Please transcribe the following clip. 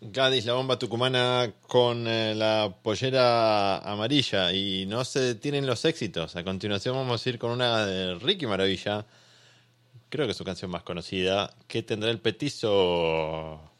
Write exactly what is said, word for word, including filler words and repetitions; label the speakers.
Speaker 1: Gadis, la bomba tucumana con eh, la pollera amarilla y no se detienen los éxitos. A continuación vamos a ir con una de Ricky Maravilla, creo que es su canción más conocida, que tendrá el petizo